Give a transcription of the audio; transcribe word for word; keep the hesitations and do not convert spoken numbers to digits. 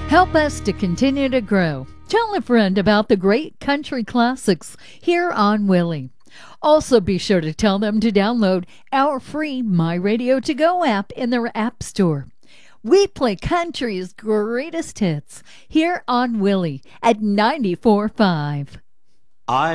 Help us to continue to grow. Tell a friend about the great country classics here on Willie. Also, be sure to tell them to download our free My Radio To Go app in their app store. We play country's greatest hits here on Willie at ninety-four point five. I